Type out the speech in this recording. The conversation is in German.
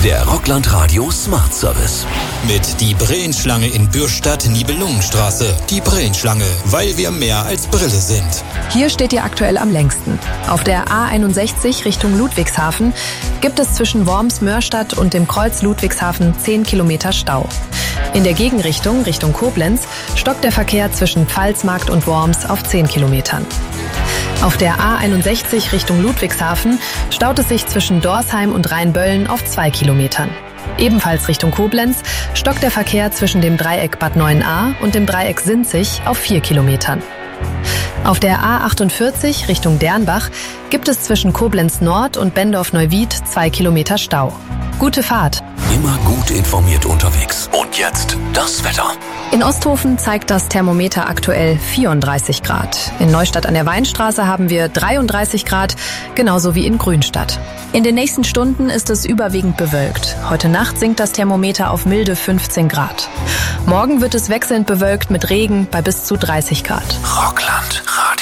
Der Rockland Radio Smart Service. Mit die Brillenschlange in Bürstadt, Nibelungenstraße. Die Brillenschlange, weil wir mehr als Brille sind. Hier steht ihr aktuell am längsten. Auf der A61 Richtung Ludwigshafen gibt es zwischen Worms-Mörstadt und dem Kreuz Ludwigshafen 10 Kilometer Stau. In der Gegenrichtung, Richtung Koblenz, stockt der Verkehr zwischen Pfalzmarkt und Worms auf 10 Kilometern. Auf der A61 Richtung Ludwigshafen staut es sich zwischen Dorsheim und Rheinböllen auf 2 Kilometern. Ebenfalls Richtung Koblenz stockt der Verkehr zwischen dem Dreieck Bad 9a und dem Dreieck Sinzig auf 4 Kilometern. Auf der A48 Richtung Dernbach gibt es zwischen Koblenz Nord und Bendorf-Neuwied 2 Kilometer Stau. Gute Fahrt! Immer gut informiert unterwegs. Und jetzt das Wetter. In Osthofen zeigt das Thermometer aktuell 34 Grad. In Neustadt an der Weinstraße haben wir 33 Grad, genauso wie in Grünstadt. In den nächsten Stunden ist es überwiegend bewölkt. Heute Nacht sinkt das Thermometer auf milde 15 Grad. Morgen wird es wechselnd bewölkt mit Regen bei bis zu 30 Grad. Rockland Radio.